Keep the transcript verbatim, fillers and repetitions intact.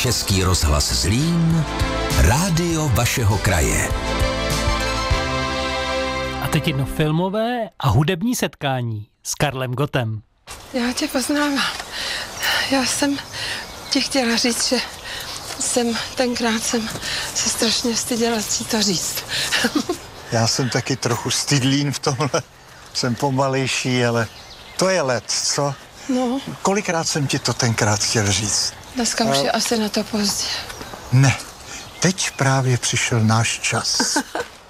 Český rozhlas Zlín, rádio vašeho kraje. A teď jedno filmové a hudební setkání s Karlem Gottem. Já tě poznávám. Já jsem ti chtěla říct, že jsem tenkrát jsem se strašně styděla ti to říct. Já jsem taky trochu stydlín v tomhle. Jsem pomalejší, ale to je let, co? No. Kolikrát jsem ti to tenkrát chtěl říct? Dneska už je asi na to pozdě. Ne, teď právě přišel náš čas.